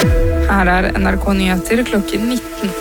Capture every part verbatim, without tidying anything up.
Her er N R K Nyheter klokken nitten.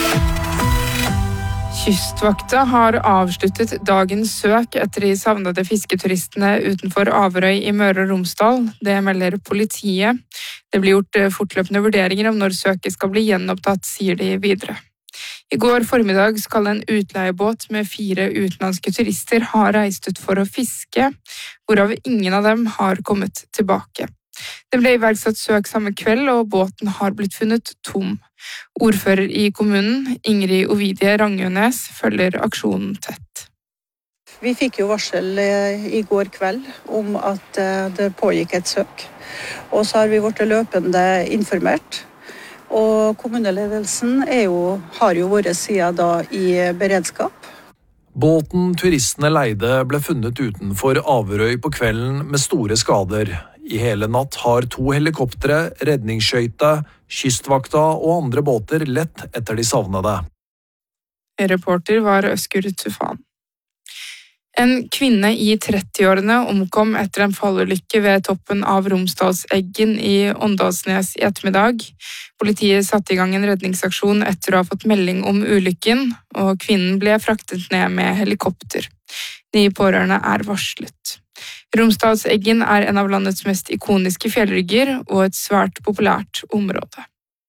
Kystvakta har avsluttet dagens søk etter de savnede fisketuristene utenfor Averøy i Møre og Romsdal. Det melder politiet. Det blir gjort fortløpende vurderinger om når søket skal bli gjenopptatt, sier de videre. I går formiddag skal en utleiebåt med fire utenlandske turister ha reist ut for å fiske, hvorav ingen av dem har kommet tilbake. Det ble iverksatt søk samme kveld, og båten har blitt funnet tom. Ordfører i kommunen, Ingrid Ovidie Rangønes, følger aksjonen tett. Vi fikk jo varsel i går kveld om at det pågikk et søk, og så har vi vært løpende informert. Og kommuneledelsen er jo, har jo vært siden da i beredskap. Båten turistene leide ble funnet utenfor Averøy på kvelden med store skader. I hele natt har to helikoptre, redningsskøyte, kystvakta og andre båter lett etter de savnede. Reporter var Øskur Tufan. En kvinne i trettiårene omkom etter en fallulykke ved toppen av Romsdalseggen i Åndalsnes i ettermiddag. Politiet satte i gang en redningsaksjon etter å ha fått melding om ulykken, og kvinnen ble fraktet ned med helikopter. De pårørende er varslet. Romsdalseggen er en av landets mest ikoniske fjellrygger og et svært populært område.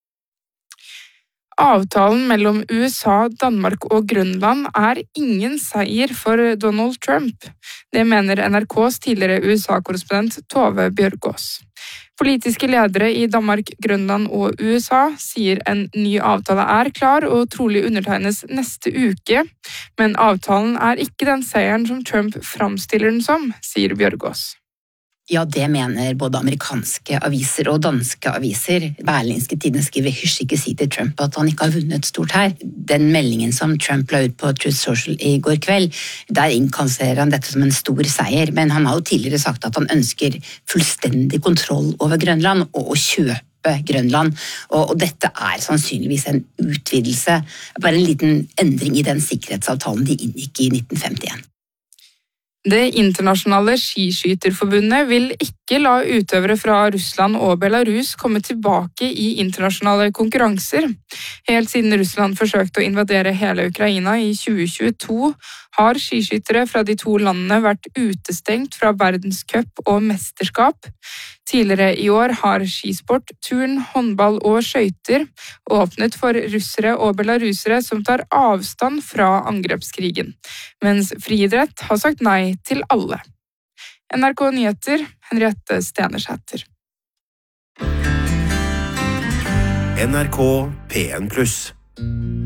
Avtalen mellom U S A, Danmark og Grønland er ingen seier for Donald Trump. Det mener N R K's tidligere U S A-korrespondent Tove Bjørgaas. Politiske ledere i Danmark, Grønland og U S A sier en ny avtale er klar og trolig undertegnes neste uke, men avtalen er ikke den seieren som Trump framstiller den som, sier Bjørgaas. Ja, det mener både amerikanske aviser og danske aviser. Berlingske Tidende skriver hysj ikke si til Trump at han ikke har vunnet stort her. Den meldingen som Trump la ut på Truth Social i går kveld, der innkanserer han dette som en stor seier, men han har jo tidligere sagt at han ønsker fullstendig kontroll over Grønland og å kjøpe Grønland, og, og dette er sannsynligvis en utvidelse, bare en liten endring i den sikkerhetsavtalen de inngikk i nitten femtien. Det internasjonale skiskyterforbundet vil ikke la utøvere fra Russland og Belarus komme tilbake i internasjonale konkurranser. Helt siden Russland forsøkte å invadere hele Ukraina i tjue tjueto, har skiskyttere fra de to landene vært utestengt fra verdenscup og mesterskap. Tidligere i år har skisport, turn, håndball og skøyter åpnet for russere og belarusere som tar avstand fra angrepskrigen, mens friidrett har sagt nei til alle. N R K Nyheter, Henriette Stenersæter. N R K P en pluss